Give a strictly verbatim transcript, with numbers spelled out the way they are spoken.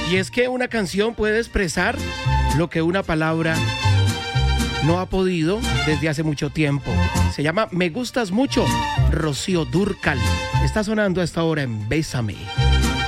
Y es que una canción puede expresar lo que una palabra no ha podido desde hace mucho tiempo. Se llama Me Gustas Mucho, Rocío Dúrcal. Está sonando a esta hora en Bésame.